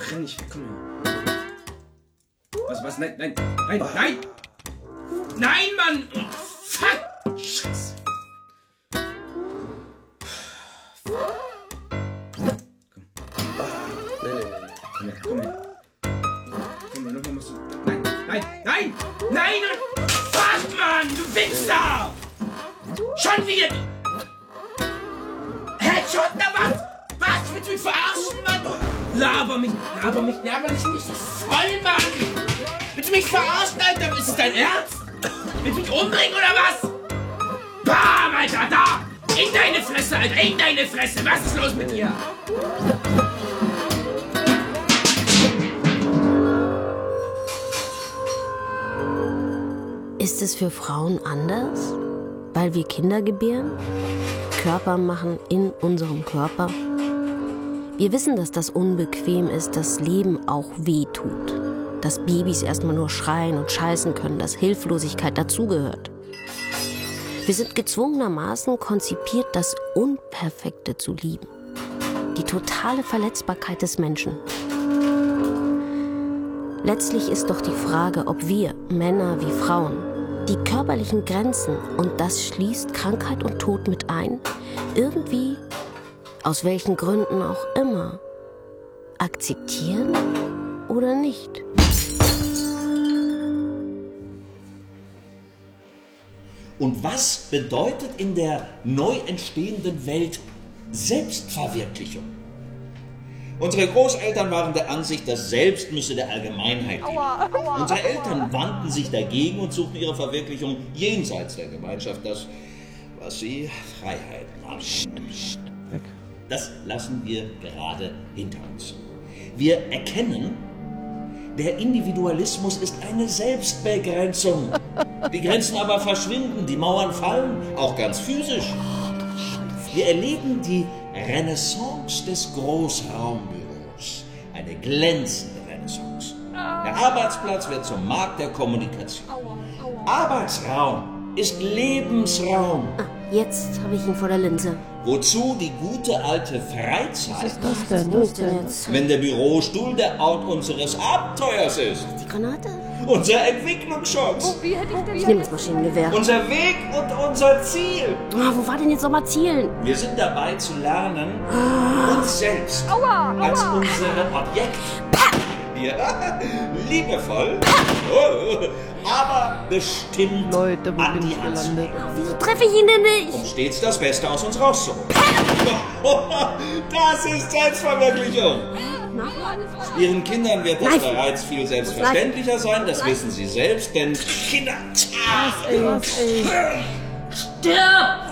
renn nicht weg, komm her. Was? Nein! Nein, Mann! Oh, fuck! Scheiße! Komm her. Nochmal musst du... Nein! Und fuck, Mann! Du Wichser! Schon wieder! Headshot, na was? Was? Willst du mich verarschen, Mann? Laber mich nicht voll, Mann! Willst du mich verarschen, Alter? Ist es dein Ernst? Willst du mich umbringen, oder was? Bam, Alter, da! In deine Fresse, Alter! In deine Fresse! Was ist los mit dir? Ist es für Frauen anders? Weil wir Kinder gebären? Körper machen in unserem Körper? Wir wissen, dass das unbequem ist, dass Leben auch weh tut. Dass Babys erstmal nur schreien und scheißen können, dass Hilflosigkeit dazugehört. Wir sind gezwungenermaßen konzipiert, das Unperfekte zu lieben. Die totale Verletzbarkeit des Menschen. Letztlich ist doch die Frage, ob wir, Männer wie Frauen, die körperlichen Grenzen, und das schließt Krankheit und Tod mit ein, irgendwie, aus welchen Gründen auch immer, akzeptieren oder nicht. Und was bedeutet in der neu entstehenden Welt Selbstverwirklichung? Unsere Großeltern waren der Ansicht, das Selbst müsse der Allgemeinheit dienen. Unsere Eltern wandten sich dagegen und suchten ihre Verwirklichung jenseits der Gemeinschaft, das, was sie Freiheit nannten. Das lassen wir gerade hinter uns. Wir erkennen, der Individualismus ist eine Selbstbegrenzung. Die Grenzen aber verschwinden, die Mauern fallen, auch ganz physisch. Wir erleben die Renaissance des Großraumbüros. Eine glänzende Renaissance. Der Arbeitsplatz wird zum Markt der Kommunikation. Arbeitsraum ist Lebensraum. Jetzt habe ich ihn vor der Linse. Wozu die gute alte Freizeit? Was ist das denn jetzt? Wenn der Bürostuhl der Ort unseres Abenteuers ist. Die Granate? Unser Entwicklungsschutz. Ich nehme das Maschinengewehr. Unser Weg und unser Ziel. Wo war denn jetzt nochmal Zielen? Wir sind dabei zu lernen, uns selbst als unsere Objekte. Ja, liebevoll, aber bestimmt Leute, wo an bin die ich Hand zu gelandet? nehmen, Wieso treffe ich ihn denn nicht? um stets das Beste aus uns rauszuholen. Das ist Selbstverwirklichung. Ihren Kindern wird das bereits viel selbstverständlicher sein, das wissen sie selbst, denn Kinder... Was, ey? Stirb!